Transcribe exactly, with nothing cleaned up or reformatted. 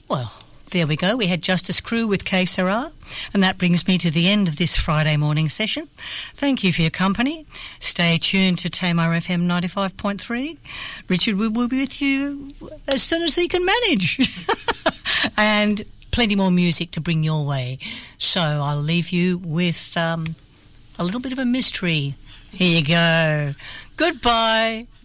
Well, there we go. We had Justice Crew with Que Sera, and that brings me to the end of this Friday morning session. Thank you for your company. Stay tuned to Tamar F M ninety-five point three. Richard will be with you as soon as he can manage. And plenty more music to bring your way. So I'll leave you with um, a little bit of a mystery. Here you go. Goodbye.